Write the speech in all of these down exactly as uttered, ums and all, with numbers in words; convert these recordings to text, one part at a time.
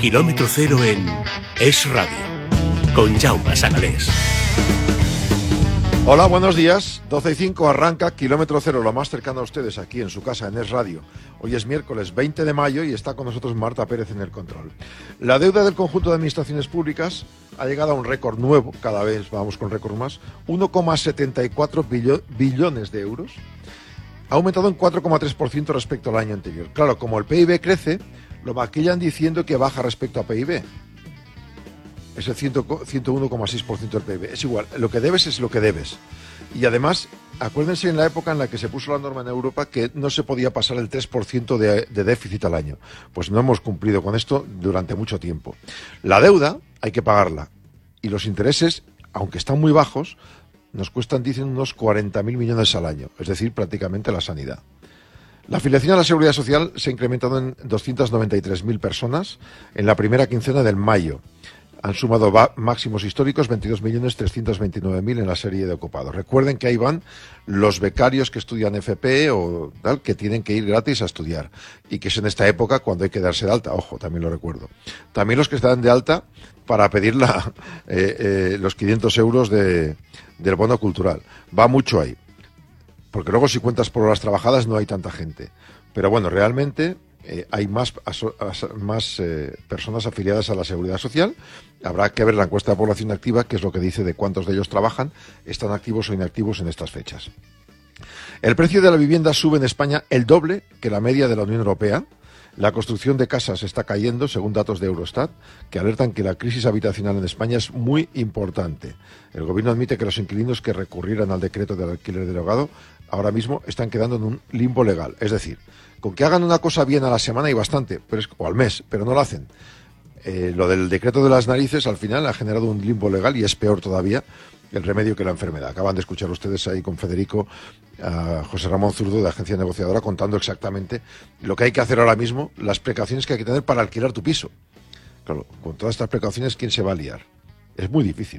Kilómetro Cero en Es Radio, con Jaume Sagalés. Hola, buenos días. doce y cinco arranca Kilómetro Cero, lo más cercano a ustedes aquí en su casa, en Es Radio. Hoy es miércoles veinte de mayo y está con nosotros Marta Pérez en el control. La deuda del conjunto de administraciones públicas ha llegado a un récord nuevo, cada vez vamos con récord más, uno coma setenta y cuatro billones de euros. Ha aumentado un cuatro coma tres por ciento respecto al año anterior. Claro, como el P I B crece, lo maquillan diciendo que baja respecto a P I B. Es el ciento uno coma seis por ciento del P I B. Es igual, lo que debes es lo que debes. Y además, acuérdense en la época en la que se puso la norma en Europa que no se podía pasar el tres por ciento de, de déficit al año. Pues no hemos cumplido con esto durante mucho tiempo. La deuda hay que pagarla. Y los intereses, aunque están muy bajos, nos cuestan, dicen, unos cuarenta mil millones al año. Es decir, prácticamente la sanidad. La afiliación a la Seguridad Social se ha incrementado en doscientas noventa y tres mil personas en la primera quincena del mayo. Han sumado máximos históricos, veintidós millones trescientos veintinueve mil en la serie de ocupados. Recuerden que ahí van los becarios que estudian F P o tal, que tienen que ir gratis a estudiar. Y que es en esta época cuando hay que darse de alta. Ojo, también lo recuerdo. También los que están de alta para pedir la, eh, eh, los quinientos euros de, del bono cultural. Va mucho ahí. Porque luego si cuentas por horas trabajadas no hay tanta gente. Pero bueno, realmente eh, hay más, aso, as, más eh, personas afiliadas a la Seguridad Social. Habrá que ver la encuesta de población activa, que es lo que dice de cuántos de ellos trabajan, están activos o inactivos en estas fechas. El precio de la vivienda sube en España el doble que la media de la Unión Europea. La construcción de casas está cayendo, según datos de Eurostat, que alertan que la crisis habitacional en España es muy importante. El gobierno admite que los inquilinos que recurrieran al decreto del alquiler derogado ahora mismo están quedando en un limbo legal. Es decir, con que hagan una cosa bien a la semana hay bastante, pero es, o al mes, pero no lo hacen. Eh, lo del decreto de las narices al final ha generado un limbo legal y es peor todavía el remedio que la enfermedad. Acaban de escuchar ustedes ahí con Federico a José Ramón Zurdo de Agencia Negociadora contando exactamente lo que hay que hacer ahora mismo, las precauciones que hay que tener para alquilar tu piso. Claro, con todas estas precauciones, ¿quién se va a liar? Es muy difícil.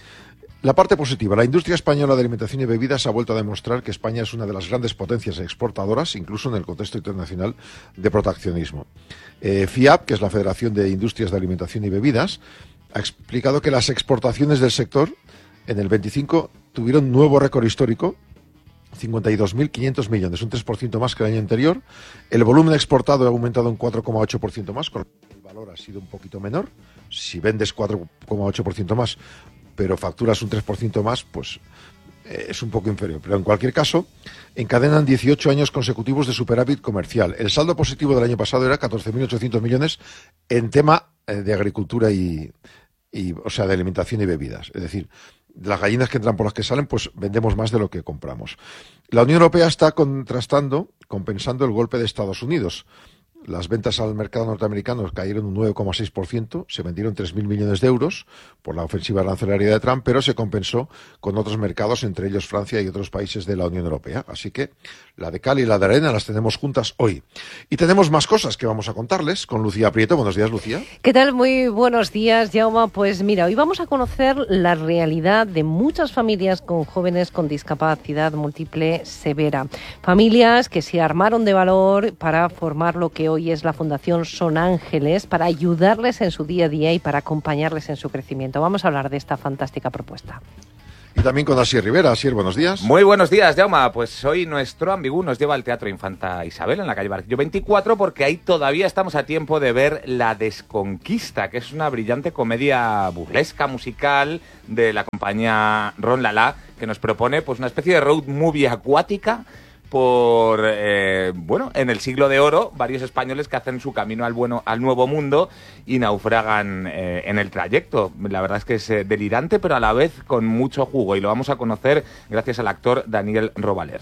La parte positiva, la industria española de alimentación y bebidas ha vuelto a demostrar que España es una de las grandes potencias exportadoras, incluso en el contexto internacional de proteccionismo. Eh, FIAB, que es la Federación de Industrias de Alimentación y Bebidas, ha explicado que las exportaciones del sector en el veinticinco tuvieron nuevo récord histórico, cincuenta y dos mil quinientos millones, un tres por ciento más que el año anterior. El volumen exportado ha aumentado un cuatro coma ocho por ciento más, con lo que el valor ha sido un poquito menor. Si vendes cuatro coma ocho por ciento más, pero facturas un tres por ciento más, pues eh, es un poco inferior. Pero en cualquier caso, encadenan dieciocho años consecutivos de superávit comercial. El saldo positivo del año pasado era catorce mil ochocientos millones en tema eh, de agricultura y, y, o sea, de alimentación y bebidas. Es decir, las gallinas que entran por las que salen, pues vendemos más de lo que compramos. La Unión Europea está contrastando, compensando el golpe de Estados Unidos. Las ventas al mercado norteamericano cayeron un nueve coma seis por ciento, se vendieron tres mil millones de euros por la ofensiva arancelaria de Trump, pero se compensó con otros mercados, entre ellos Francia y otros países de la Unión Europea. Así que la de cal y la de arena las tenemos juntas hoy. Y tenemos más cosas que vamos a contarles con Lucía Prieto. Buenos días, Lucía. ¿Qué tal? Muy buenos días, Jaume. Pues mira, hoy vamos a conocer la realidad de muchas familias con jóvenes con discapacidad múltiple severa. Familias que se armaron de valor para formar lo que hoy es la Fundación Son Ángeles, para ayudarles en su día a día y para acompañarles en su crecimiento. Vamos a hablar de esta fantástica propuesta. Y también con Asier Rivera. Asier, buenos días. Muy buenos días, Jaume. Pues hoy nuestro ambigú nos lleva al Teatro Infanta Isabel, en la calle Barquillo veinticuatro, porque ahí todavía estamos a tiempo de ver La Desconquista, que es una brillante comedia burlesca musical de la compañía Ron Lala, que nos propone pues una especie de road movie acuática por, eh, bueno, en el siglo de oro, varios españoles que hacen su camino al bueno, al nuevo mundo y naufragan eh, en el trayecto. La verdad es que es eh, delirante, pero a la vez con mucho jugo, y lo vamos a conocer gracias al actor Daniel Robaler.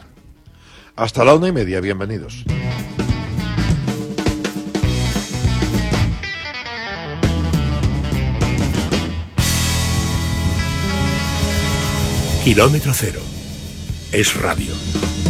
Hasta la una y media, bienvenidos. Kilómetro Cero. Es Radio.